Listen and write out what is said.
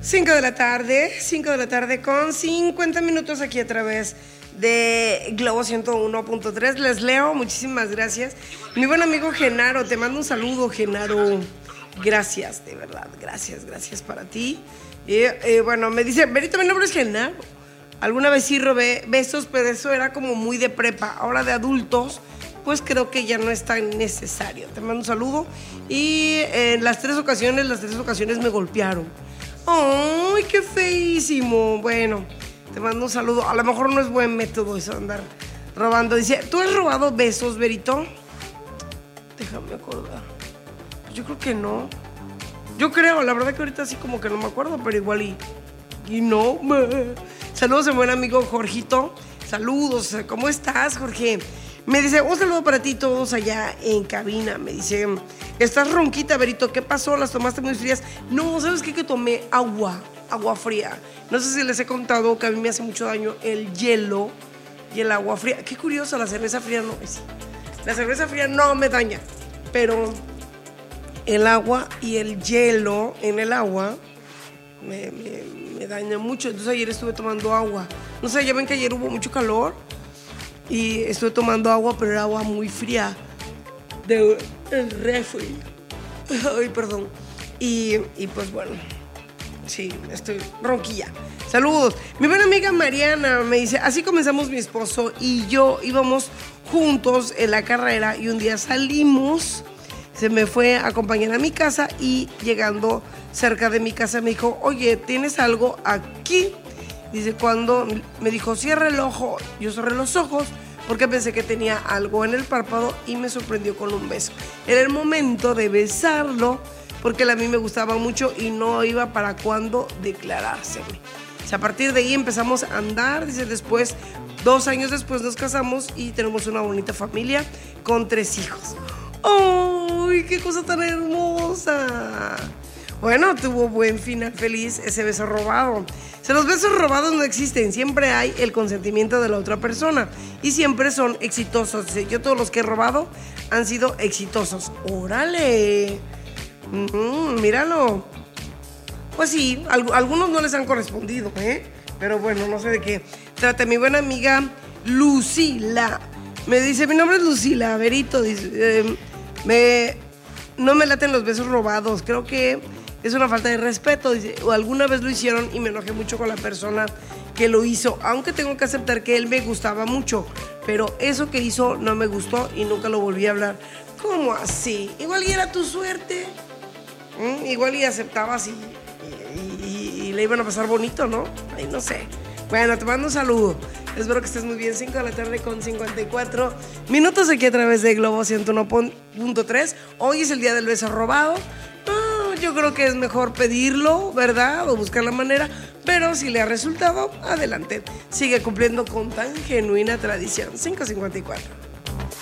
5 de la tarde con 50 minutos aquí a través de Globo 101.3. Les leo, muchísimas gracias. Mi buen amigo Genaro, te mando un saludo, Genaro. Gracias, de verdad, gracias para ti. Bueno, me dice, Berito, mi nombre es Genaro. Alguna vez sí robé besos, pero eso era como muy de prepa. Ahora de adultos, pues creo que ya no es tan necesario. Te mando un saludo. Y en las tres ocasiones me golpearon. ¡Ay, qué feísimo! Bueno, te mando un saludo. A lo mejor no es buen método eso de andar robando. Dice, ¿tú has robado besos, Berito? Déjame acordar. Yo creo que no. Yo creo, la verdad que ahorita sí como que no me acuerdo, pero igual y no. Saludos a mi buen amigo Jorgito. Saludos, ¿cómo estás, Jorge? Me dice, un saludo para ti todos allá en cabina. Me dice, estás ronquita, Berito, ¿qué pasó? ¿Las tomaste muy frías? No, ¿sabes qué? Que tomé agua fría. No sé si les he contado que a mí me hace mucho daño el hielo y el agua fría. Qué curioso, la cerveza fría no. La cerveza fría no me daña, pero el agua y el hielo en el agua me daña mucho. Entonces ayer estuve tomando agua. No sé, ya ven que ayer hubo mucho calor y estuve tomando agua, pero era agua muy fría del refri. Ay, perdón. Y pues bueno, sí, estoy ronquilla. Saludos. Mi buena amiga Mariana me dice, así comenzamos mi esposo y yo, íbamos juntos en la carrera y un día salimos. Se me fue a acompañar a mi casa y llegando cerca de mi casa me dijo, oye, ¿tienes algo aquí? Dice, cuando me dijo, cierra el ojo, yo cerré los ojos porque pensé que tenía algo en el párpado y me sorprendió con un beso. Era el momento de besarlo porque él a mí me gustaba mucho y no iba para cuándo declarárseme. O sea, a partir de ahí empezamos a andar. Dice, después, 2 años después nos casamos y tenemos una bonita familia con 3 hijos. ¡Ay, qué cosa tan hermosa! Bueno, tuvo buen final feliz ese beso robado. O sea, los besos robados no existen. Siempre hay el consentimiento de la otra persona. Y siempre son exitosos. Yo todos los que he robado han sido exitosos. ¡Órale! Míralo. Pues sí, algunos no les han correspondido, ¿eh? Pero bueno, no sé de qué trata. Mi buena amiga Lucila me dice, mi nombre es Lucila, Berito. Dice, no me laten los besos robados. Creo que es una falta de respeto. Dice, o alguna vez lo hicieron y me enojé mucho con la persona que lo hizo, aunque tengo que aceptar que él me gustaba mucho, pero eso que hizo no me gustó y nunca lo volví a hablar. ¿Cómo así? Igual y era tu suerte. Igual y aceptabas y le iban a pasar bonito, ¿no? Ay, no sé. Bueno, te mando un saludo. Espero que estés muy bien. 5 de la tarde con 54 minutos aquí a través de Globo 101.3. Hoy es el día del beso robado. Yo creo que es mejor pedirlo, ¿verdad? O buscar la manera. Pero si le ha resultado, adelante. Sigue cumpliendo con tan genuina tradición. 5:54.